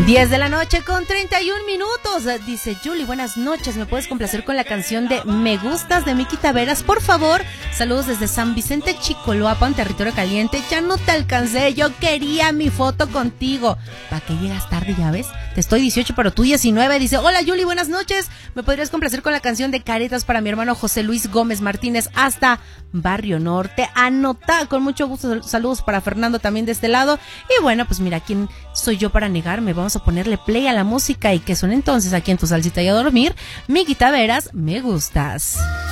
10 de la noche con 31 minutos. Dice Julie, buenas noches. ¿Me puedes complacer con la canción de Me Gustas de Miki Taveras? Por favor. Saludos desde San Vicente Chicoloapan, territorio caliente. Ya no te alcancé. Yo quería mi foto contigo. ¿Para qué llegas tarde, ya ves? Te estoy 18, pero tú 19. Dice, hola Julie, buenas noches. ¿Me podrías complacer con la canción de Caretas para mi hermano José Luis Gómez Martínez hasta Barrio Norte? Anota, con mucho gusto. Saludos para Fernando también de este lado. Y bueno, pues mira, ¿quién soy yo para negarme? Vamos a ponerle play a la música y que suene entonces aquí en tu salsita y a dormir. Miki Taveras, Me Gustas.